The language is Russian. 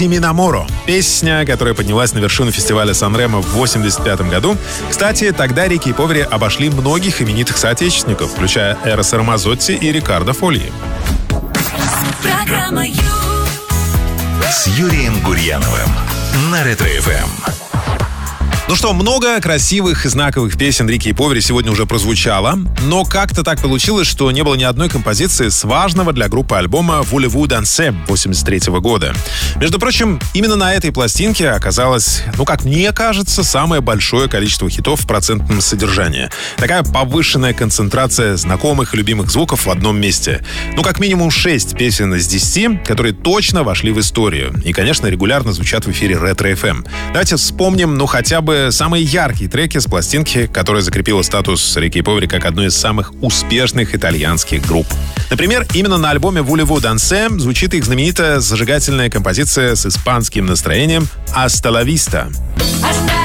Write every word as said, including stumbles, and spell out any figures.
«Симинаморо». Песня, которая поднялась на вершину фестиваля Сан-Ремо в восемьдесят пятом году. Кстати, тогда Рики и Повери обошли многих именитых соотечественников, включая Эроса Рамазотти и Рикардо Фолли. Программа «Ю». С Юрием Гурьяновым на Ретро-эф эм. Ну что, много красивых и знаковых песен Рики и Повери сегодня уже прозвучало, но как-то так получилось, что не было ни одной композиции с важного для группы альбома «Voulez-vous danser» восемьдесят третьего года. Между прочим, именно на этой пластинке оказалось, ну как мне кажется, самое большое количество хитов в процентном содержании. Такая повышенная концентрация знакомых и любимых звуков в одном месте. Ну как минимум шесть песен из десяти, которые точно вошли в историю. И, конечно, регулярно звучат в эфире Ретро-эф эм. Давайте вспомним, ну хотя бы самые яркие треки с пластинки, которая закрепила статус Рики и Повери как одной из самых успешных итальянских групп. Например, именно на альбоме «Voulez-vous danser» звучит их знаменитая зажигательная композиция с испанским настроением «Hasta la vista».